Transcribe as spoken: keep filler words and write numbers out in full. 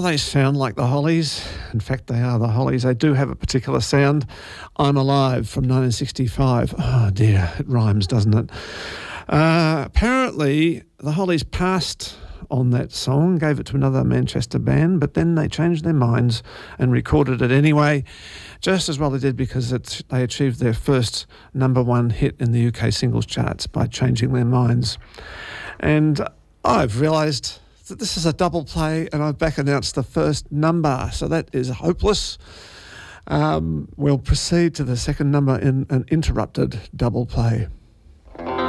they sound like the Hollies. In fact, they are the Hollies. They do have a particular sound. I'm Alive from nineteen sixty-five. Oh dear, it rhymes, doesn't it? Uh, apparently, the Hollies passed on that song, gave it to another Manchester band, but then they changed their minds and recorded it anyway, just as well they did, because it's, they achieved their first number one hit in the U K singles charts by changing their minds. And I've realised that this is a double play, and I've back announced the first number, so that is hopeless. Um, we'll proceed to the second number in an interrupted double play.